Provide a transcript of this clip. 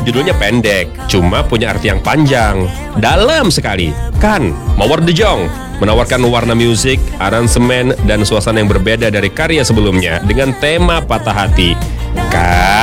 judulnya pendek, cuma punya arti yang panjang, dalam sekali. Kan, Mawar De Jong menawarkan warna musik, aransemen, dan suasana yang berbeda dari karya sebelumnya dengan tema patah hati. Kan?